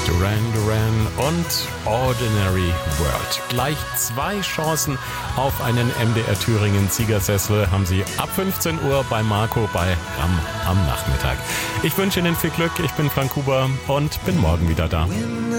Duran Duran und Ordinary World. Gleich 2 Chancen auf einen MDR Thüringen Siegersessel haben Sie ab 15 Uhr bei Marco bei RAM am Nachmittag. Ich wünsche Ihnen viel Glück. Ich bin Frank Huber und bin morgen wieder da.